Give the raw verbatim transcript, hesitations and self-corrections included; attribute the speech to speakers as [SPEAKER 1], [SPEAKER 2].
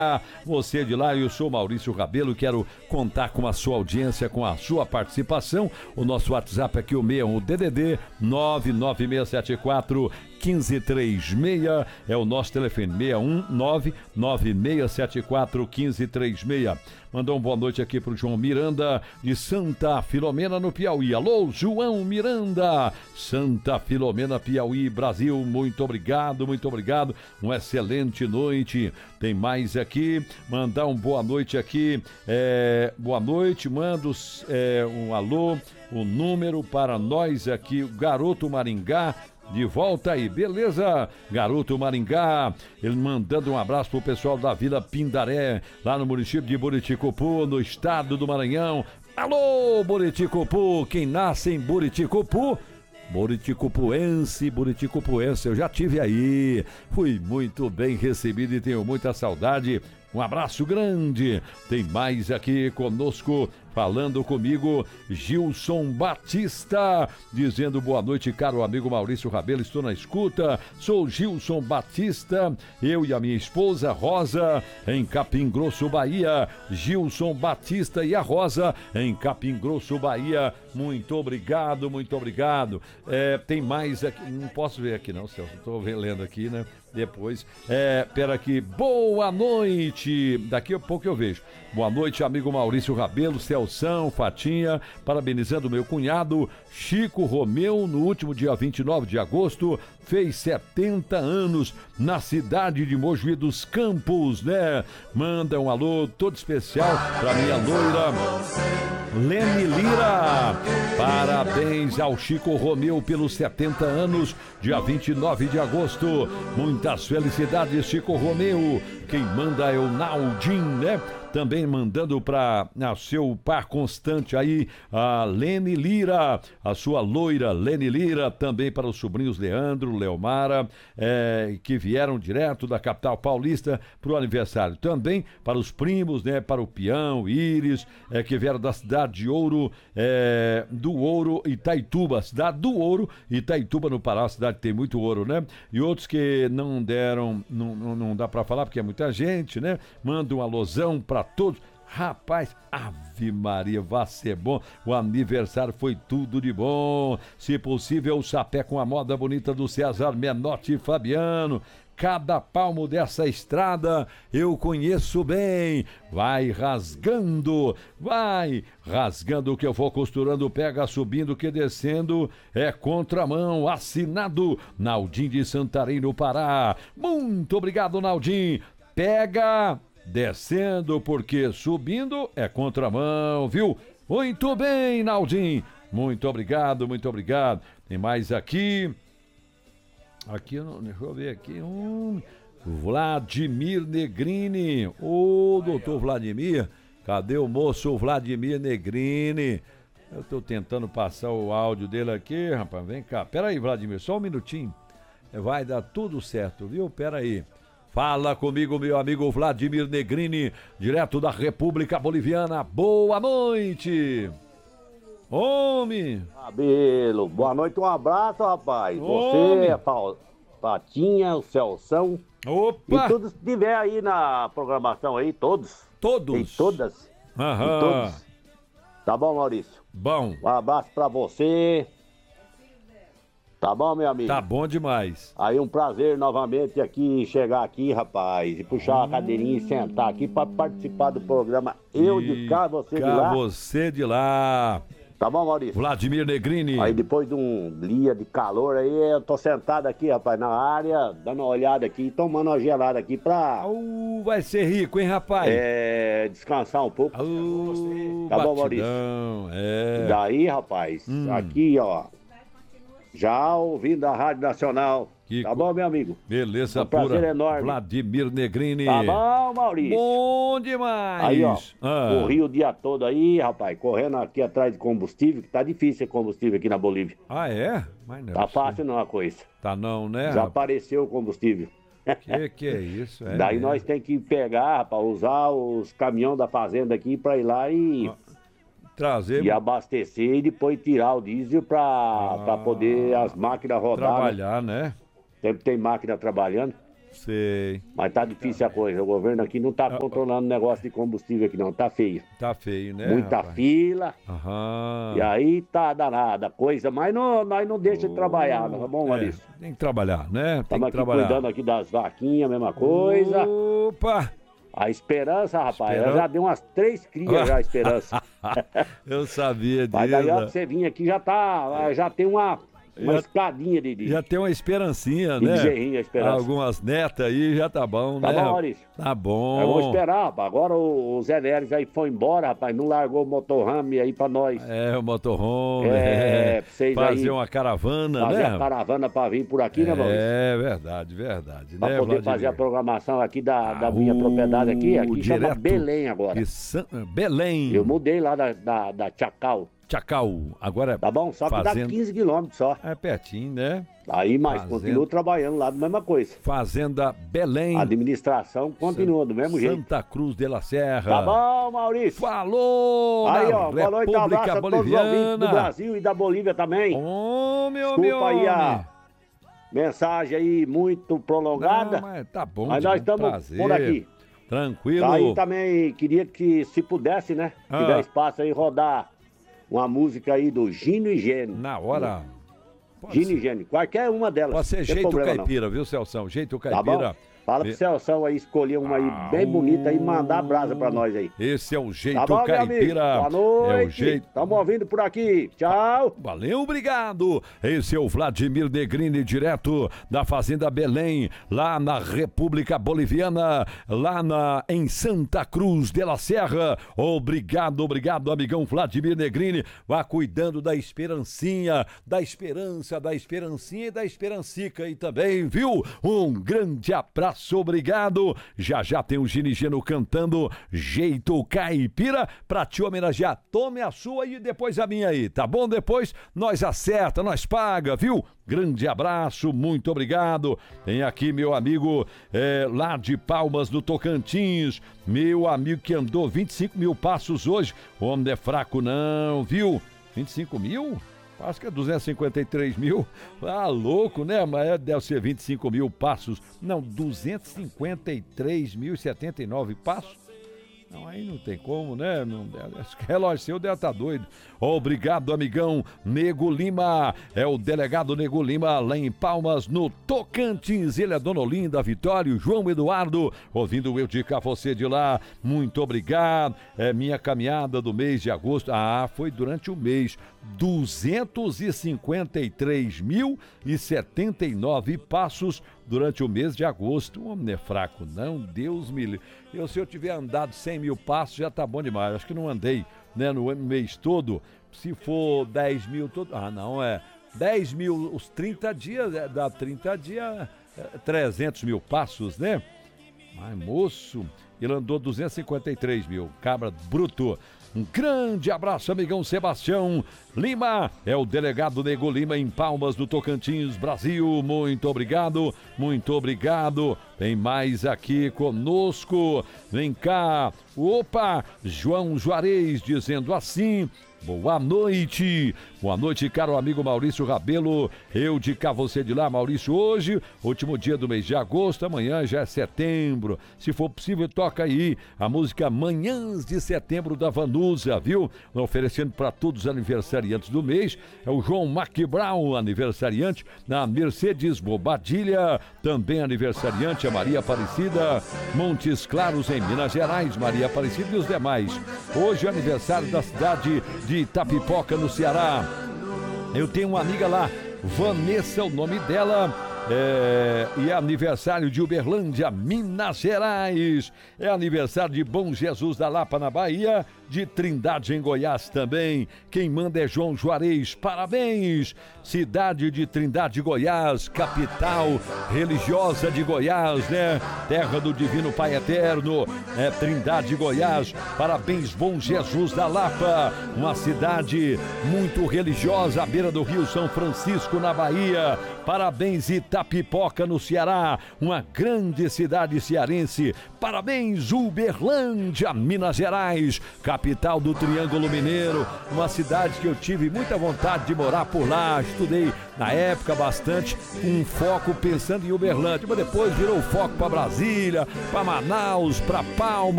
[SPEAKER 1] Você de lá, eu sou Maurício Rabelo, quero contar com a sua audiência, com a sua participação. O nosso WhatsApp aqui, o meu, o D D D nove nove seis sete quatro um cinco três seis, é o nosso telefone, seis um nove nove seis sete quatro um cinco três seis. Mandou uma boa noite aqui pro João Miranda, de Santa Filomena, no Piauí. Alô, João Miranda, Santa Filomena, Piauí, Brasil, muito obrigado, muito obrigado, uma excelente noite. Tem mais aqui, mandar uma boa noite aqui, é, boa noite, mando é, um alô, o um número para nós aqui, Garoto Maringá, de volta aí, beleza? Garoto Maringá, ele mandando um abraço pro pessoal da Vila Pindaré, lá no município de Buriticupu, no estado do Maranhão. Alô, Buriticupu, quem nasce em Buriticupu, Buriticupuense, Buriticupuense, eu já tive aí, fui muito bem recebido e tenho muita saudade. Um abraço grande. Tem mais aqui conosco, falando comigo, Gilson Batista, dizendo boa noite, caro amigo Maurício Rabelo, estou na escuta, sou Gilson Batista, eu e a minha esposa Rosa, em Capim Grosso, Bahia. Gilson Batista e a Rosa, em Capim Grosso, Bahia. Muito obrigado, muito obrigado. É, tem mais aqui, não posso ver aqui não, Celso, estou lendo aqui, né? Depois, é, pera aqui, boa noite, daqui a pouco eu vejo. Boa noite, amigo Maurício Rabelo, Celção, Fatinha, parabenizando meu cunhado, Chico Romeu, no último dia vinte e nove de agosto, fez setenta anos na cidade de Mojuí dos Campos, né? Manda um alô todo especial pra minha loira, Lene Lira. Parabéns ao Chico Romeu pelos setenta anos, dia vinte e nove de agosto. Muitas felicidades, Chico Romeu. Quem manda é o Naldin, né? Também mandando para seu par constante aí, a Lene Lira, a sua loira Lene Lira, também para os sobrinhos Leandro, Leomara, é, que vieram direto da capital paulista para o aniversário. Também para os primos, né, para o Pião, Íris, é, que vieram da cidade de Ouro, é, do Ouro, Itaituba, cidade do Ouro, Itaituba no Pará, a cidade que tem muito ouro, né? E outros que não deram, não, não, não dá para falar porque é muita gente, né? Manda um alusão para todos. Rapaz, Ave Maria, vai ser bom. O aniversário foi tudo de bom. Se possível, o chapé com a moda bonita do César Menotti e Fabiano. Cada palmo dessa estrada eu conheço bem. Vai rasgando, vai rasgando que eu vou costurando, pega subindo que descendo é contramão. Assinado Naldin de Santarém, no Pará. Muito obrigado, Naldin. Pega descendo, porque subindo é contramão, viu? Muito bem, Naldin. Muito obrigado, muito obrigado. Tem mais aqui. Aqui, deixa eu ver aqui. Um, Vladimir Negrini. Ô, doutor Vladimir. Cadê o moço Vladimir Negrini? Eu tô tentando passar o áudio dele aqui, rapaz. Vem cá. Pera aí, Vladimir, só um minutinho. Vai dar tudo certo, viu? Pera aí. Fala comigo, meu amigo Vladimir Negrini, direto da República Boliviana. Boa noite. Homem.
[SPEAKER 2] Rabelo, boa noite, um abraço, rapaz.
[SPEAKER 1] Homem.
[SPEAKER 2] Você, a Patinha, o Celção.
[SPEAKER 1] Opa.
[SPEAKER 2] E todos que tiver aí na programação aí, todos.
[SPEAKER 1] Todos.
[SPEAKER 2] Tem todas.
[SPEAKER 1] Aham.
[SPEAKER 2] E todos. Tá bom, Maurício?
[SPEAKER 1] Bom.
[SPEAKER 2] Um abraço pra você. Tá bom, meu amigo?
[SPEAKER 1] Tá bom demais.
[SPEAKER 2] Aí um prazer novamente aqui, chegar aqui, rapaz, e puxar hum. a cadeirinha e sentar aqui pra participar do programa. Eu
[SPEAKER 1] e
[SPEAKER 2] de cá, você
[SPEAKER 1] cá,
[SPEAKER 2] de lá.
[SPEAKER 1] você de lá.
[SPEAKER 2] Tá bom, Maurício?
[SPEAKER 1] Vladimir Negrini.
[SPEAKER 2] Aí depois de um dia de calor aí, eu tô sentado aqui, rapaz, na área, dando uma olhada aqui, tomando uma gelada aqui pra...
[SPEAKER 1] Uh, vai ser rico, hein, rapaz?
[SPEAKER 2] É, descansar um pouco.
[SPEAKER 1] Uh,
[SPEAKER 2] tá
[SPEAKER 1] batidão,
[SPEAKER 2] bom, Maurício?
[SPEAKER 1] É.
[SPEAKER 2] E daí, rapaz,
[SPEAKER 1] hum.
[SPEAKER 2] aqui, ó, já ouvindo a Rádio Nacional.
[SPEAKER 1] Que
[SPEAKER 2] tá bom, meu amigo?
[SPEAKER 1] Beleza
[SPEAKER 2] um prazer
[SPEAKER 1] pura.
[SPEAKER 2] enorme.
[SPEAKER 1] Vladimir Negrini.
[SPEAKER 2] Tá bom, Maurício?
[SPEAKER 1] Bom demais.
[SPEAKER 2] Aí, ó,
[SPEAKER 1] ah.
[SPEAKER 2] corri o dia todo aí, rapaz, correndo aqui atrás de combustível, que tá difícil esse combustível aqui na Bolívia.
[SPEAKER 1] Ah, é? Mas não
[SPEAKER 2] tá
[SPEAKER 1] é
[SPEAKER 2] fácil não a coisa.
[SPEAKER 1] Tá não, né?
[SPEAKER 2] Já apareceu o combustível.
[SPEAKER 1] Que que é isso? É
[SPEAKER 2] Daí
[SPEAKER 1] mesmo.
[SPEAKER 2] nós tem que pegar, rapaz, usar os caminhões da fazenda aqui pra ir lá e...
[SPEAKER 1] Ah. Trazer...
[SPEAKER 2] E abastecer e depois tirar o diesel pra, ah, pra poder as máquinas rodar.
[SPEAKER 1] Trabalhar, né?
[SPEAKER 2] né? Sempre tem máquina trabalhando.
[SPEAKER 1] Sei.
[SPEAKER 2] Mas tá difícil a coisa. O governo aqui não tá
[SPEAKER 1] Ah,
[SPEAKER 2] controlando o negócio de combustível aqui, não. Tá feio.
[SPEAKER 1] Tá feio, né?
[SPEAKER 2] Muita
[SPEAKER 1] rapaz?
[SPEAKER 2] fila.
[SPEAKER 1] Aham.
[SPEAKER 2] E aí tá danada a coisa. Mas não, nós não deixa de trabalhar, não é bom, Maurício?
[SPEAKER 1] É, tem que trabalhar, né? Tem
[SPEAKER 2] Estamos
[SPEAKER 1] que
[SPEAKER 2] aqui
[SPEAKER 1] trabalhar.
[SPEAKER 2] cuidando aqui das vaquinhas, mesma coisa.
[SPEAKER 1] Opa!
[SPEAKER 2] A esperança, rapaz,
[SPEAKER 1] Esperan-
[SPEAKER 2] ela já deu umas três crias já, a esperança.
[SPEAKER 1] Eu sabia disso.
[SPEAKER 2] Mas daí, ó, pra você vir aqui, já tá, já tem uma, uma
[SPEAKER 1] Já-
[SPEAKER 2] escadinha de, de,
[SPEAKER 1] Já tem uma esperancinha,
[SPEAKER 2] de
[SPEAKER 1] né?
[SPEAKER 2] bezerrinho, a esperança.
[SPEAKER 1] Algumas netas aí, já tá bom,
[SPEAKER 2] Tá
[SPEAKER 1] né?
[SPEAKER 2] bom, Maurício?
[SPEAKER 1] Tá bom.
[SPEAKER 2] Eu vou esperar, rapaz. Agora o, o Zé Neres aí foi embora, rapaz. Não largou o motorhame aí pra nós.
[SPEAKER 1] É, o motorhome.
[SPEAKER 2] É, pra vocês
[SPEAKER 1] fazer
[SPEAKER 2] aí
[SPEAKER 1] uma caravana,
[SPEAKER 2] fazer
[SPEAKER 1] né?
[SPEAKER 2] a caravana pra vir por aqui, né, Maurício?
[SPEAKER 1] É verdade, verdade.
[SPEAKER 2] Pra
[SPEAKER 1] né,
[SPEAKER 2] poder
[SPEAKER 1] Vladimir?
[SPEAKER 2] fazer a programação aqui da, da
[SPEAKER 1] Ah,
[SPEAKER 2] minha
[SPEAKER 1] o-
[SPEAKER 2] propriedade aqui. Aqui chama
[SPEAKER 1] direto
[SPEAKER 2] Belém agora.
[SPEAKER 1] de San- Belém.
[SPEAKER 2] Eu mudei lá da, da, da Chacal,
[SPEAKER 1] Chacal. Agora
[SPEAKER 2] tá bom? Só que dá
[SPEAKER 1] Fazenda-
[SPEAKER 2] quinze quilômetros só.
[SPEAKER 1] é pertinho, né?
[SPEAKER 2] Aí, mas
[SPEAKER 1] Fazenda-
[SPEAKER 2] continuo trabalhando lá, da mesma coisa.
[SPEAKER 1] Fazenda Belém.
[SPEAKER 2] A administração continua do mesmo jeito.
[SPEAKER 1] Santa Cruz de la Serra.
[SPEAKER 2] Tá bom, Maurício?
[SPEAKER 1] Falou!
[SPEAKER 2] Aí,
[SPEAKER 1] na
[SPEAKER 2] ó, boa noite, abraço
[SPEAKER 1] República
[SPEAKER 2] a todos os ouvintes do
[SPEAKER 1] Boliviana.
[SPEAKER 2] Brasil e da Bolívia também.
[SPEAKER 1] Ô, meu,
[SPEAKER 2] Desculpa
[SPEAKER 1] meu
[SPEAKER 2] aí a
[SPEAKER 1] homem.
[SPEAKER 2] mensagem aí muito prolongada.
[SPEAKER 1] Não, mas tá bom.
[SPEAKER 2] Mas
[SPEAKER 1] de
[SPEAKER 2] nós
[SPEAKER 1] bom
[SPEAKER 2] estamos
[SPEAKER 1] prazer.
[SPEAKER 2] por aqui.
[SPEAKER 1] Tranquilo.
[SPEAKER 2] Aí também queria que, se pudesse, né?
[SPEAKER 1] Ah.
[SPEAKER 2] Tiver espaço aí, rodar uma música aí do Gino e Gênio.
[SPEAKER 1] Na hora. Pode
[SPEAKER 2] Gino
[SPEAKER 1] ser,
[SPEAKER 2] e Gênio. Qualquer uma delas.
[SPEAKER 1] pode ser
[SPEAKER 2] não tem
[SPEAKER 1] jeito
[SPEAKER 2] problema, não.
[SPEAKER 1] caipira, viu, Celção? Jeito
[SPEAKER 2] Tá
[SPEAKER 1] caipira.
[SPEAKER 2] bom? Fala pro
[SPEAKER 1] E-
[SPEAKER 2] Celção aí escolher uma aí bem bonita e mandar a brasa pra nós aí.
[SPEAKER 1] Esse é o jeito
[SPEAKER 2] Tá bom, meu amigo?
[SPEAKER 1] caipira.
[SPEAKER 2] Boa noite.
[SPEAKER 1] É o jeito.
[SPEAKER 2] Tamo ouvindo por aqui. Tchau.
[SPEAKER 1] Valeu, obrigado. Esse é o Vladimir Negrini, direto da Fazenda Belém, lá na República Boliviana, lá na, em Santa Cruz de la Serra. Obrigado, obrigado, amigão Vladimir Negrini. Vá cuidando da esperancinha, da esperança, da esperancinha e da esperancica aí também, viu? Um grande abraço, obrigado. Já já tem o Ginigeno cantando Jeito Caipira pra te homenagear. Tome a sua e depois a minha aí, tá bom? Depois nós acerta, nós paga, viu? Grande abraço, muito obrigado. Tem aqui meu amigo é, lá de Palmas, do Tocantins, meu amigo que andou vinte e cinco mil passos hoje. O homem não é fraco não, viu? vinte e cinco mil? Acho que é duzentos e cinquenta e três mil. Ah, louco, né? Mas é, deve ser vinte e cinco mil passos. Não, duzentos e cinquenta e três mil e setenta e nove passos. Não, aí não tem como, né? Não, acho que relógio seu deve estar doido. Obrigado, amigão Nego Lima. É o delegado Nego Lima, lá em Palmas, no Tocantins. Ele é Dona Olinda, Vitório, João Eduardo. Ouvindo eu dizer você de lá. Muito obrigado. É minha caminhada do mês de agosto. Ah, foi durante o mês. duzentos e cinquenta e três mil e setenta e nove passos durante o mês de agosto. O homem não é fraco, não. Deus me livre. Eu, se eu tiver andado cem mil passos, já tá bom demais. Acho que não andei, né, no mês todo. Se for dez mil todo... Ah, não, é dez mil os trinta dias, é, dá trinta dias, é, trezentos mil passos, né? Mas, moço, ele andou duzentos e cinquenta e três mil. Cabra bruto. Um grande abraço, amigão Sebastião Lima, é o delegado Nego Lima em Palmas do Tocantins, Brasil. Muito obrigado, muito obrigado. Tem mais aqui conosco. Vem cá. Opa, João Juarez dizendo assim: boa noite, boa noite, caro amigo Maurício Rabelo, eu de cá, você de lá, Maurício. Hoje, último dia do mês de agosto, amanhã já é setembro. Se for possível, toca aí a música Manhãs de Setembro da Vanusa, viu? Oferecendo para todos os aniversariantes do mês. É o João Mac Brown, aniversariante, na Mercedes Bobadilha, também aniversariante a Maria Aparecida, Montes Claros, em Minas Gerais, Maria Aparecida e os demais. Hoje é aniversário da cidade de Itapipoca, no Ceará. Eu tenho uma amiga lá, Vanessa, o nome dela, é, e é aniversário de Uberlândia, Minas Gerais. É aniversário de Bom Jesus da Lapa, na Bahia, de Trindade, em Goiás também. Quem manda é João Juarez, parabéns. Cidade de Trindade, Goiás, capital religiosa de Goiás, né? Terra do Divino Pai Eterno, é Trindade, Goiás. Parabéns, Bom Jesus da Lapa, uma cidade muito religiosa, à beira do Rio São Francisco, na Bahia. Parabéns, Itapipoca, no Ceará, uma grande cidade cearense. Parabéns, Uberlândia, Minas Gerais, capital do Triângulo Mineiro, uma cidade que eu tive muita vontade de morar por lá. Estudei na época bastante, com um foco pensando em Uberlândia, mas depois virou foco para Brasília, para Manaus, para Palmas.